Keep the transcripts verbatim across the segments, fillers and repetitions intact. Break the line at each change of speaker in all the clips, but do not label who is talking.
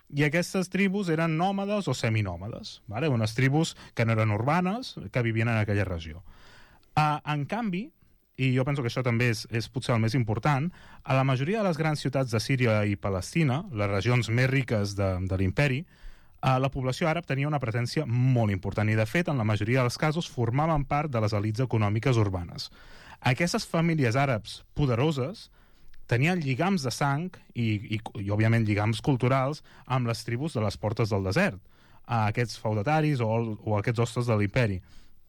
i aquestes tribus eren nòmades o seminòmades, vale? Unes tribus que no eren urbanes, que vivien en aquella regió. Uh, en canvi, i jo penso que això també és, és potser el més important, a la majoria de les grans ciutats de Síria i Palestina, les regions més riques de, de l'imperi, uh, la població àrab tenia una presència molt important i, de fet, en la majoria dels casos formaven part de les elits econòmiques urbanes. Aquestes famílies àrabs poderoses tenien lligams de sang i, i, i òbviament, lligams culturals amb les tribus de les portes del desert, a aquests feudataris o, o aquests hostes de l'imperi.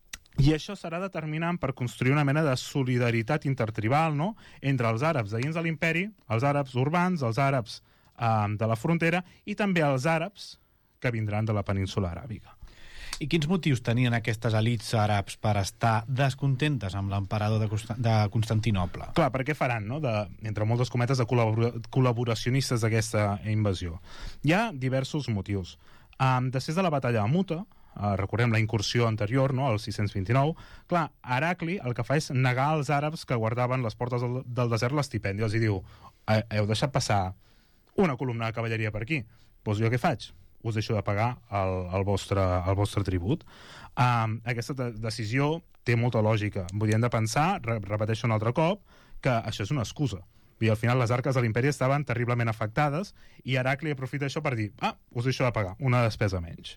I això serà determinant per construir una mena de solidaritat intertribal, no?, entre els àrabs de dins de l'imperi, els àrabs urbans, els àrabs eh, de la frontera i també els àrabs que vindran de la península aràbiga.
I quins motius tenien aquestes elits àrabs per estar descontentes amb l'emperador de, Const de Constantinoble?
Clar, per què faran, no?, de, entre moltes cometes, de col·labora col·laboracionistes d'aquesta invasió? Hi ha diversos motius. Um, després de la batalla de Muta, uh, recordem la incursió anterior, no?, al sis-cents vint-i-nou, clar, Heracli el que fa és negar als àrabs que guardaven les portes del, del desert l'estipendi. Els hi diu, heu deixat passar una columna de cavalleria per aquí, doncs jo què faig? Us deixo de pagar el, el, vostre, el vostre tribut. Um, aquesta de decisió té molta lògica. Vull dir, hem de pensar, re repeteixo un altre cop, que això és una excusa. I al final les arques de l'imperi estaven terriblement afectades i Heracli aprofita això per dir, ah, us deixo de pagar, una despesa menys.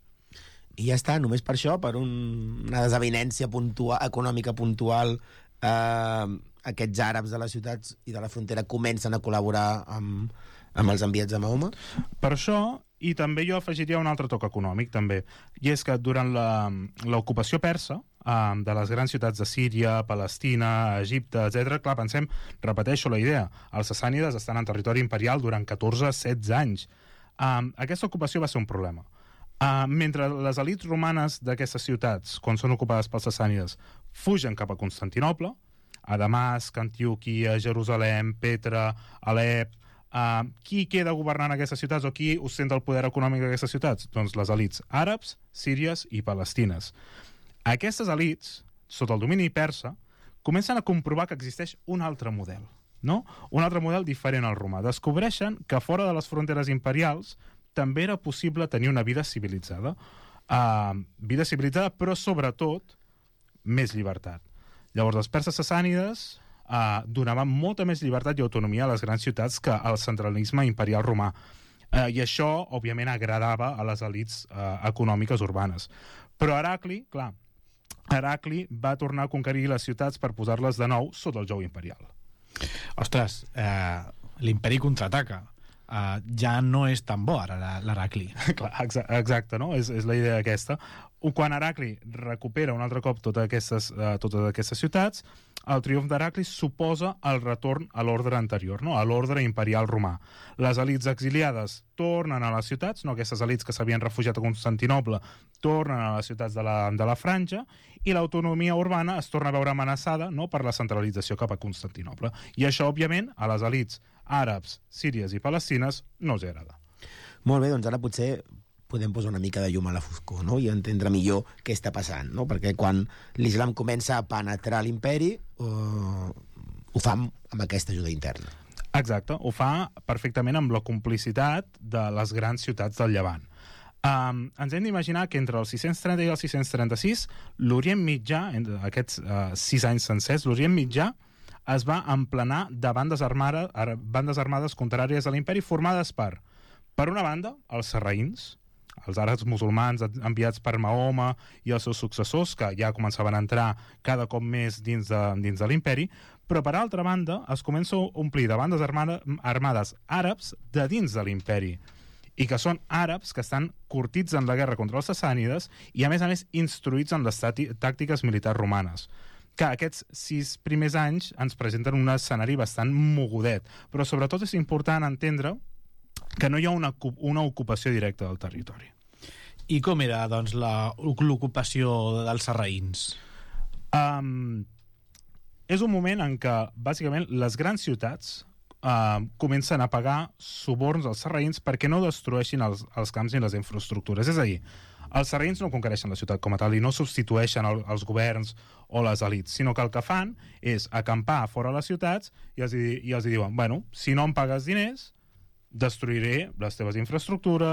I ja està, només per això, per un, una desavinència puntual, econòmica puntual, eh, aquests àrabs de les ciutats i de la frontera comencen a col·laborar amb, amb els enviats de Mahoma?
Per això, i també jo afegiria un altre toc econòmic, també, i és que durant l'ocupació persa, eh, de les grans ciutats de Síria, Palestina, Egipte, etcètera, clar, pensem, repeteixo la idea, els sassànides estan en territori imperial durant catorze a setze anys. Eh, aquesta ocupació va ser un problema. Uh, mentre les elits romanes d'aquestes ciutats, quan són ocupades pels sassànides, fugen cap a Constantinoble, a Damasc, Antioquia, Jerusalem, Petra, Alep, uh, qui queda governant aquestes ciutats o qui ostenta el poder econòmic d'aquestes ciutats? Doncs les elits àrabs, síries i palestines. Aquestes elits, sota el domini persa, comencen a comprovar que existeix un altre model, no? Un altre model diferent al romà. Descobreixen que fora de les fronteres imperials també era possible tenir una vida civilitzada. Uh, vida civilitzada, però sobretot més llibertat. Llavors, els perses sassànides uh, donaven molta més llibertat i autonomia a les grans ciutats que al centralisme imperial romà. Uh, I això, òbviament, agradava a les elits uh, econòmiques urbanes. Però Heracli, clar, Heracli va tornar a conquerir les ciutats per posar-les de nou sota el jou imperial.
Ostres, eh, l'imperi contraataca. Uh, ja no és tan bo ara l'Heracli.
Clar, exacte, no? És, és la idea aquesta. Quan Heracli recupera un altre cop totes aquestes, uh, totes aquestes ciutats, el triomf d'Heracli suposa el retorn a l'ordre anterior, no? A l'ordre imperial romà. Les elits exiliades tornen a les ciutats, no? Aquestes elits que s'havien refugiat a Constantinoble tornen a les ciutats de la, de la Franja, i l'autonomia urbana es torna a veure amenaçada, no?, per la centralització cap a Constantinoble. I això, òbviament, a les elits àrabs, síries i palestines no els agrada.
Molt bé, doncs ara potser podem posar una mica de llum a la foscor, no?, i entendre millor què està passant, no? Perquè quan l'islam comença a penetrar l'imperi, eh, ho fa amb aquesta ajuda interna.
Exacte, ho fa perfectament amb la complicitat de les grans ciutats del Llevant. Um, ens hem d'imaginar que entre els sis-cents trenta i els sis-cents trenta-sis, l'Orient Mitjà, aquests uh, sis anys sencers, l'Orient Mitjà es va emplenar de bandes, armada, bandes armades contràries a l'imperi formades per, per una banda, els sarraïns, els àrabs musulmans enviats per Mahoma i els seus successors, que ja començaven a entrar cada cop més dins de, dins de l'imperi, però per altra banda es comença a omplir de bandes armada, armades àrabs de dins de l'imperi, i que són àrabs que estan curtits en la guerra contra els sassànides i, a més a més, instruïts en les tàctiques militars romanes. Que aquests sis primers anys ens presenten un escenari bastant mogudet, però sobretot és important entendre que no hi ha una, una ocupació directa del territori.
I com era, doncs, l'ocupació dels sarraïns?
Um, és un moment en què, bàsicament, les grans ciutats uh, comencen a pagar suborns als sarraïns perquè no destrueixin els, els camps ni les infraestructures. És a dir, els sarraïns no conquereixen la ciutat com a tal i no substitueixen el, els governs o les elits, sinó que el que fan és acampar fora les ciutats i els, i els diuen, bueno, si no em pagues diners, destruiré les teves infraestructures,